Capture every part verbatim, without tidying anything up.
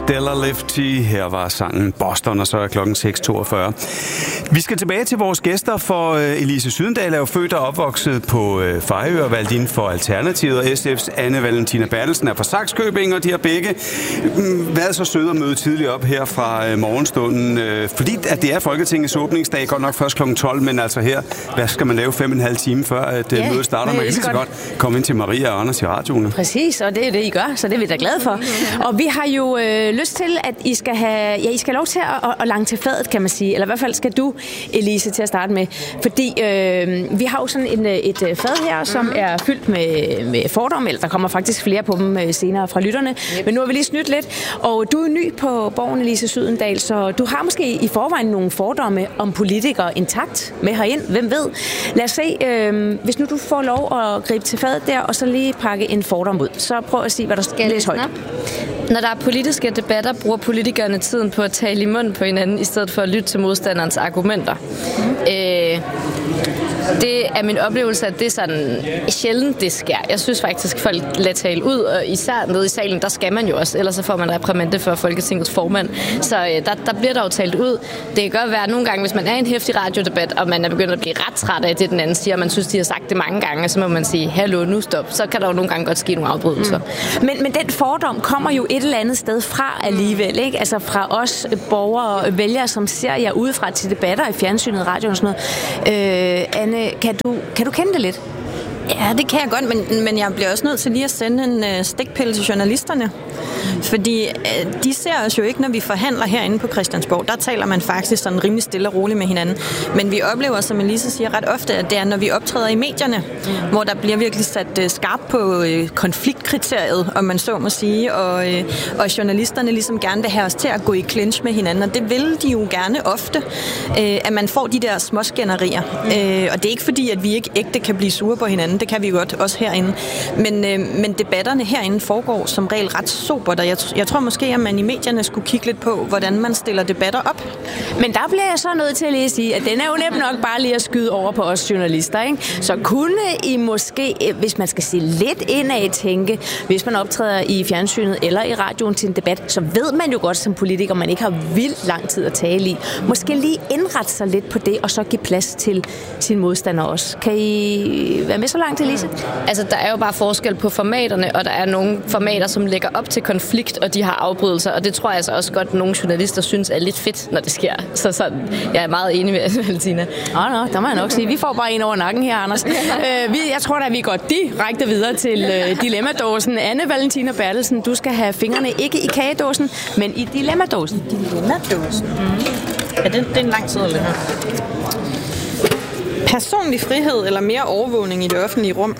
Stella Lifty. Her var sangen Boston, og så er klokken seks toogfyrre. Vi skal tilbage til vores gæster, for Elise Sydendal er jo født og opvokset på Fejø og valgt ind for Alternativet, og S F's Anne Valentina Berthelsen er fra Sakskøbing, og de har begge været så søde at møde tidligt op her fra morgenstunden, fordi at det er Folketingets åbningsdag, godt nok først klokken tolv, men altså her, hvad skal man lave fem og en halv time før at ja, mødet starter? Man kan lige så godt komme ind til Maria og Anders i radioen. Præcis, og det er det, I gør, så det er vi da glade for. Og vi har jo øh, lyst til, at I skal have, ja, I skal have lov til at, at, at lange til fadet, kan man sige. Eller i hvert fald skal du, Elise, til at starte med. Fordi øh, vi har jo sådan en, et fad her, som mm-hmm. er fyldt med, med fordomme, eller der kommer faktisk flere på dem øh, senere fra lytterne. Yep. Men nu har vi lige snydt lidt. Og du er ny på Borgen, Elise Sydendal, så du har måske i forvejen nogle fordomme om politikere intakt med herind. Hvem ved? Lad os se, øh, hvis nu du får lov at gribe til fadet der, og så lige pakke en fordom ud. Så prøv at sige, hvad der skal læse højt. Når der er politiske debatter, bruger politikerne tiden på at tale i munden på hinanden, i stedet for at lytte til modstanderens argumenter. Mm. Øh, det er min oplevelse, at det er sådan sjældent, det sker. Jeg synes faktisk, at folk lader tale ud, og især nede i salen, der skal man jo også, ellers så får man reprimande for Folketingets formand. Så øh, der, der bliver der jo talt ud. Det kan godt være nogle gange, hvis man er i en heftig radiodebat, og man er begyndt at blive ret træt af det, den anden siger, og man synes, de har sagt det mange gange, så må man sige, hallo, nu stop. Så kan der jo nogle gange godt ske nogle afbrydelser. Mm. Men, men den fordom kommer jo et eller andet sted fra alligevel, ikke? Altså fra os borgere og vælgere, som ser jer udefra til debatter i fjernsynet, radio og sådan noget. Øh, Anne, kan du, kan du kende det lidt? Ja, det kan jeg godt, men, men jeg bliver også nødt til lige at sende en uh, stikpille til journalisterne. Fordi uh, de ser os jo ikke, når vi forhandler herinde på Christiansborg. Der taler man faktisk sådan rimelig stille og roligt med hinanden. Men vi oplever, som Elise siger ret ofte, at det er, når vi optræder i medierne, mm. hvor der bliver virkelig sat uh, skarpt på uh, konfliktkriteriet, om man så må sige, og, uh, og journalisterne ligesom gerne vil have os til at gå i clinch med hinanden. Og det vil de jo gerne ofte, uh, at man får de der småskænderier. Mm. Uh, og det er ikke fordi, at vi ikke ægte kan blive sure på hinanden. Det kan vi jo godt, også herinde. Men, øh, men debatterne herinde foregår som regel ret sobert, og jeg, jeg tror måske, at man i medierne skulle kigge lidt på, hvordan man stiller debatter op. Men der bliver jeg så nødt til at lige sige, at den er jo nemt nok bare lige at skyde over på os journalister, ikke? Så kunne I måske, hvis man skal se lidt indad tænke, hvis man optræder i fjernsynet eller i radioen til en debat, så ved man jo godt som politiker, man ikke har vildt lang tid at tale i. Måske lige indrette sig lidt på det, og så give plads til sin modstander også. Kan I være med så langt, Elise? Altså, der er jo bare forskel på formaterne, og der er nogle formater, som lægger op til konflikt, og de har afbrydelser, og det tror jeg altså også godt, at nogle journalister synes er lidt fedt, når det sker. Så sådan, jeg er meget enig med Valentina. Nå, nå, der må jeg nok sige. Vi får bare en over nakken her, Anders. øh, vi, jeg tror da, vi går direkte videre til øh, dilemmadåsen. Anne Valentina Berthelsen, du skal have fingrene ikke i kagedåsen, men i dilemmadåsen. Dilemmadåsen? Mm. Ja, det, det er en lang tid, eller her. Personlig frihed eller mere overvågning i det offentlige rum?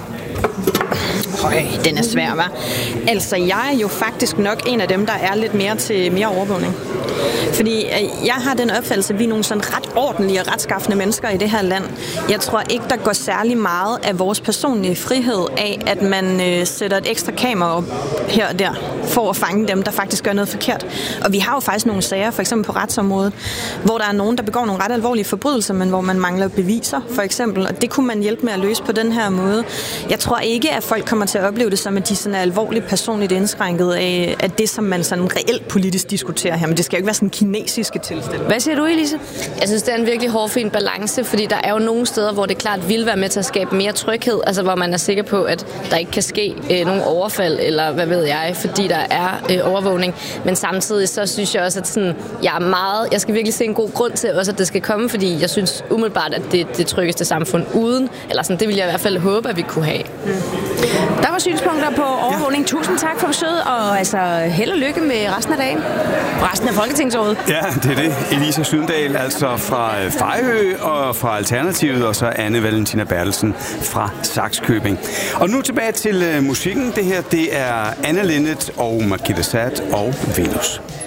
Høj, den er svær, hva'? Altså, jeg er jo faktisk nok en af dem, der er lidt mere til mere overvågning. Fordi jeg har den opfattelse, at vi er nogle sådan ret ordentlige og retskaffende mennesker i det her land. Jeg tror ikke, der går særlig meget af vores personlige frihed af, at man øh, sætter et ekstra kamera op her og der, for at fange dem, der faktisk gør noget forkert. Og vi har jo faktisk nogle sager, for eksempel på retsområdet, hvor der er nogen, der begår nogle ret alvorlige forbrydelser, men hvor man mangler beviser, for eksempel. Og det kunne man hjælpe med at løse på den her måde. Jeg tror ikke, at folk kommer til at opleve det som, at de sådan er alvorligt personligt indskrænket af, af det, som man sådan reelt politisk diskuterer her. Men det skal jo ikke være sådan kinesiske tilstand. Hvad siger du, Elise? Jeg synes, det er en virkelig hårfin balance, fordi der er jo nogle steder, hvor det klart vil være med til at skabe mere tryghed, altså hvor man er sikker på, at der ikke kan ske øh, nogen overfald, eller hvad ved jeg, fordi der er øh, overvågning. Men samtidig så synes jeg også, at sådan, jeg er meget, jeg skal virkelig se en god grund til også, at det skal komme, fordi jeg synes umiddelbart, at det er det tryggeste samfund uden, eller sådan, det vil jeg i hvert fald håbe, at vi kunne have. Mm. Der var synspunkter på overvågning. Ja. Tusind tak for besøget, og altså held og lykke med resten af dagen. Resten af Folketingsåret. Ja, det er det. Elise Sydendal, altså fra Fejø og fra Alternativet, og så Anne Valentina Berthelsen fra Sakskøbing. Og nu tilbage til uh, musikken. Det her, det er Anne Linnet og Markete Sat og Venus.